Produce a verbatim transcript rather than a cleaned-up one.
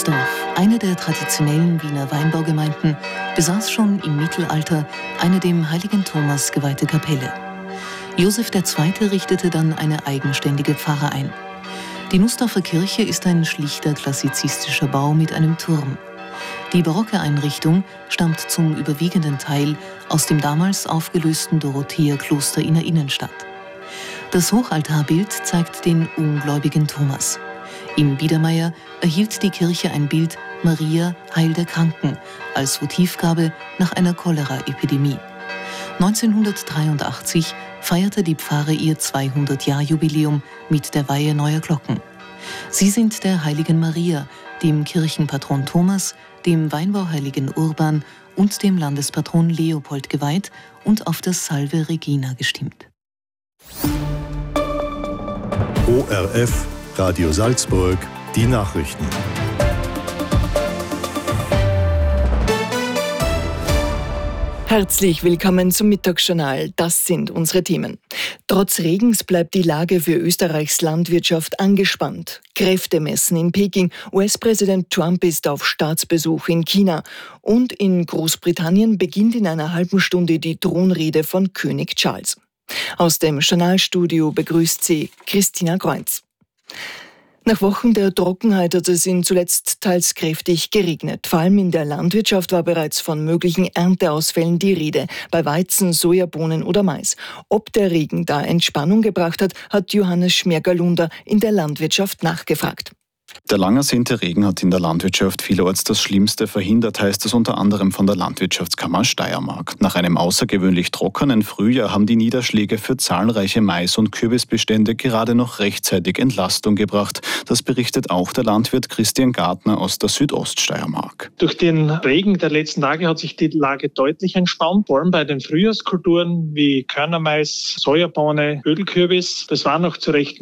Nussdorf, eine der traditionellen Wiener Weinbaugemeinden, besaß schon im Mittelalter eine dem heiligen Thomas geweihte Kapelle. Josef der Zweite richtete dann eine eigenständige Pfarre ein. Die Nussdorfer Kirche ist ein schlichter klassizistischer Bau mit einem Turm. Die barocke Einrichtung stammt zum überwiegenden Teil aus dem damals aufgelösten Dorotheerkloster in der Innenstadt. Das Hochaltarbild zeigt den ungläubigen Thomas. Im Biedermeier erhielt die Kirche ein Bild Maria, Heil der Kranken, als Votivgabe nach einer Cholera-Epidemie. neunzehnhundertdreiundachtzig feierte die Pfarre ihr zweihundert-Jahr-Jubiläum mit der Weihe neuer Glocken. Sie sind der heiligen Maria, dem Kirchenpatron Thomas, dem Weinbauheiligen Urban und dem Landespatron Leopold geweiht und auf das Salve Regina gestimmt. O R F, Radio Salzburg, die Nachrichten. Herzlich willkommen zum Mittagsjournal. Das sind unsere Themen. Trotz Regens bleibt die Lage für Österreichs Landwirtschaft angespannt. Kräftemessen in Peking. U S-Präsident Trump ist auf Staatsbesuch in China. Und in Großbritannien beginnt in einer halben Stunde die Thronrede von König Charles. Aus dem Journalstudio begrüßt sie Christina Kreuz. Nach Wochen der Trockenheit hat es in zuletzt teils kräftig geregnet. Vor allem in der Landwirtschaft war bereits von möglichen Ernteausfällen die Rede, bei Weizen, Sojabohnen oder Mais. Ob der Regen da Entspannung gebracht hat, hat Johannes Schmergalunder in der Landwirtschaft nachgefragt. Der lang ersehnte Regen hat in der Landwirtschaft vielerorts das Schlimmste verhindert, heißt es unter anderem von der Landwirtschaftskammer Steiermark. Nach einem außergewöhnlich trockenen Frühjahr haben die Niederschläge für zahlreiche Mais- und Kürbisbestände gerade noch rechtzeitig Entlastung gebracht. Das berichtet auch der Landwirt Christian Gartner aus der Südoststeiermark. Durch den Regen der letzten Tage hat sich die Lage deutlich entspannt, vor allem bei den Frühjahrskulturen wie Körnermais, Sojabohne, Ödelkürbis. Das war noch zu recht